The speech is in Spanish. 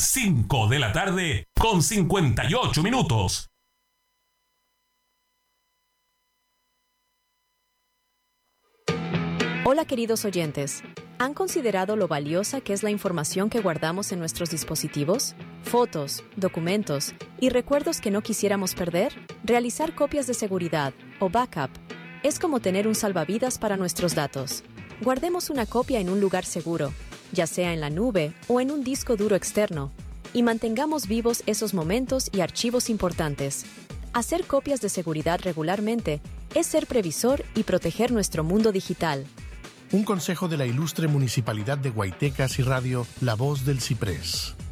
5 de la tarde con 58 minutos. Hola queridos oyentes, ¿han considerado lo valiosa que es la información que guardamos en nuestros dispositivos? Fotos, documentos y recuerdos que no quisiéramos perder. Realizar copias de seguridad o backup es como tener un salvavidas para nuestros datos. Guardemos una copia en un lugar seguro, ya sea en la nube o en un disco duro externo, y mantengamos vivos esos momentos y archivos importantes. Hacer copias de seguridad regularmente es ser previsor y proteger nuestro mundo digital. Un consejo de la ilustre Municipalidad de Guaytecas y Radio La Voz del Ciprés.